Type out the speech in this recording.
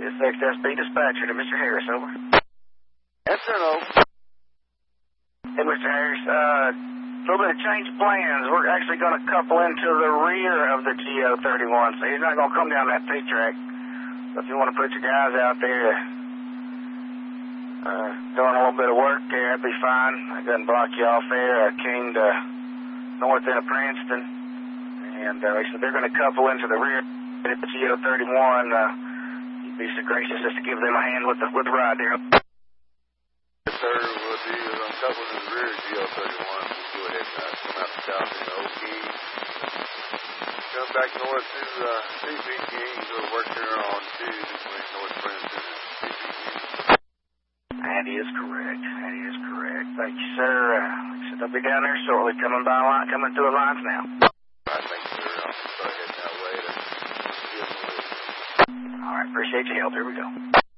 This is XSB dispatcher to Mr. Harris, over. Yes, sir, no. Hey, Mr. Harris, a little bit of change of plans. We're actually going to couple into the rear of the GO31, so he's not going to come down that P track. So if you want to put your guys out there doing a little bit of work there, that'd be fine. It doesn't block you off there. King to north end of Princeton. And they said they're going to couple into the rear of the GO31. You'd be so gracious as to give them a hand with the ride there. Yes, sir, we'll be uncoupled in the rear of GO31. We'll go ahead and come out the south in the OK. Come back north to CP King. We'll work here on 2 between North Princeton and CP King. That is correct. That is correct. Thank you, sir. Like I said, they'll be down there shortly, coming through the lines now. All right, thank you, sir. I'll start heading that way to give them a listen. All right, appreciate your help. Here we go.